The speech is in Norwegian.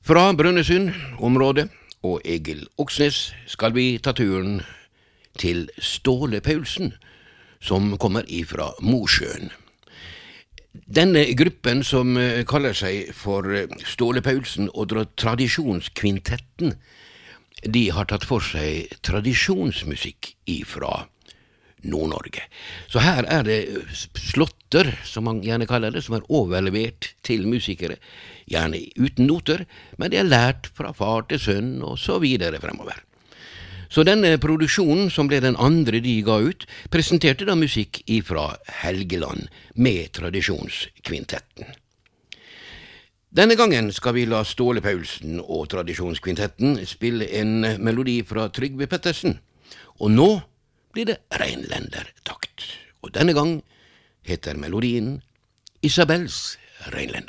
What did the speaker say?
Fra Brønnøysund-området og Egil Oksnes skal vi ta turen til Ståle Paulsen, som kommer ifra Mosjøen. Denne gruppen som kaller seg for Ståle Paulsen og Tradisjonskvintetten, de har tatt for seg tradisjonsmusikk ifra Nord-Norge. Så her det slåtter, som man gjerne kaller det, som overlevert til musikere, gjerne uten noter, men det lært fra far til sønn og så videre fremover. Så denne produksjonen, som ble den andre de ga ut, presenterte da musikk ifra Helgeland med Tradisjonskvintetten. Denne gangen skal vi la Ståle Paulsen og Tradisjonskvintetten spille en melodi fra Trygve Pettersen, og nå blir det reinlendertakt. Og denne gang heter melodien Isabels reinlender.